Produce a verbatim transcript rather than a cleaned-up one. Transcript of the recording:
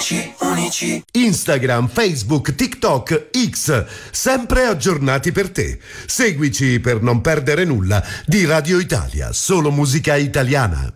unici, unici. Instagram, Facebook, TikTok, X, sempre aggiornati per te. Seguici per non perdere nulla di Radio Italia, solo musica italiana.